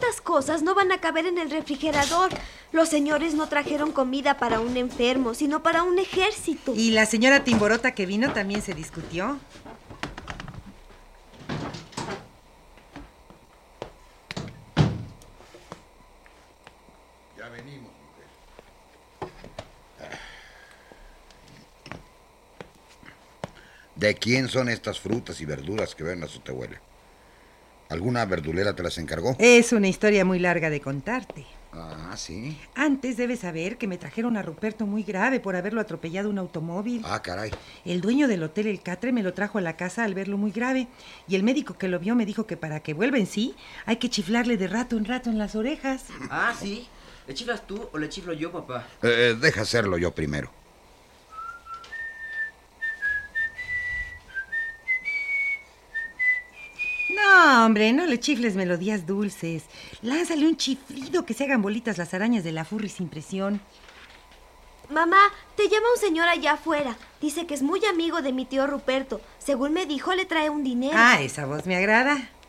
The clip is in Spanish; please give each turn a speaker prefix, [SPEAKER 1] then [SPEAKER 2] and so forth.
[SPEAKER 1] Esas cosas no van a caber en el refrigerador. Los señores no trajeron comida para un enfermo, sino para un ejército.
[SPEAKER 2] Y la señora Timborota que vino también se discutió.
[SPEAKER 3] Ya venimos, mujer. ¿De quién son estas frutas y verduras que ven a su tehuela? ¿Alguna verdulera te las encargó?
[SPEAKER 2] Es una historia muy larga de contarte.
[SPEAKER 3] Ah, ¿sí?
[SPEAKER 2] Antes debes saber que me trajeron a Ruperto muy grave por haberlo atropellado un automóvil.
[SPEAKER 3] Ah, caray.
[SPEAKER 2] El dueño del hotel El Catre me lo trajo a la casa al verlo muy grave. Y el médico que lo vio me dijo que para que vuelva en sí hay que chiflarle de rato en rato en las orejas.
[SPEAKER 4] Ah, ¿sí? ¿Le chiflas tú o le chiflo yo, papá?
[SPEAKER 3] Deja hacerlo yo primero.
[SPEAKER 2] No, hombre, no le chifles melodías dulces. Lánzale un chiflido que se hagan bolitas las arañas de la furry sin presión.
[SPEAKER 1] Mamá, te llama un señor allá afuera. Dice que es muy amigo de mi tío Ruperto. Según me dijo, le trae un dinero.
[SPEAKER 2] Ah, esa voz me agrada.